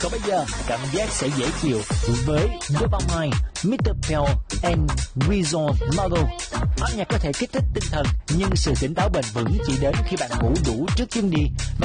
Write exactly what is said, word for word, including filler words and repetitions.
Còn bây giờ, cảm giác sẽ dễ chịu với Dopamine, mít tơ Pill and Resort Logo. Âm nhạc có thể kích thích tinh thần, nhưng sự tỉnh táo bền vững chỉ đến khi bạn ngủ đủ trước chân đi.